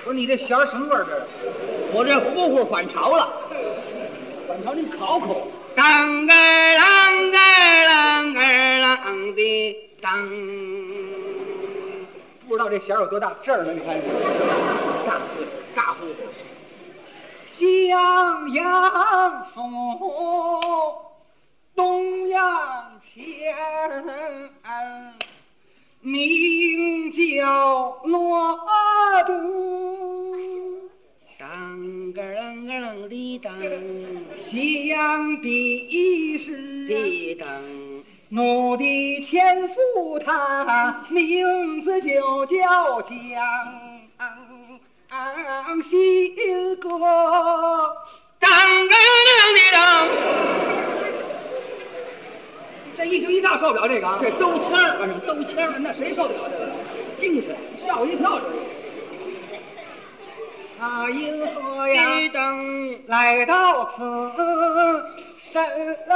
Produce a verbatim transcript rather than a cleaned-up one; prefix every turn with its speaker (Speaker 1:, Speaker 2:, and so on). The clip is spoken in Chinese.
Speaker 1: 不是你这弦什么味儿？这
Speaker 2: 我这呼呼反潮了，
Speaker 1: 反潮您考考。
Speaker 2: 当个啷个啷个啷的当，
Speaker 1: 不知道这弦有多大劲儿呢？你看，
Speaker 2: 大呼大呼，
Speaker 1: 襄阳府东阳县，名叫罗都。
Speaker 2: 当个啷个啷的当，
Speaker 1: 西洋比是
Speaker 2: 的当，
Speaker 1: 奴的前夫他名字就叫蒋新歌。
Speaker 2: 当个啷的当，
Speaker 1: 这一惊一乍受不了这个啊！
Speaker 2: 这兜腔儿，反正兜腔儿，
Speaker 1: 那谁受得了这个？
Speaker 2: 精神。
Speaker 1: 吓我一跳！这个他因何呀
Speaker 2: 的当。
Speaker 1: 来到此身？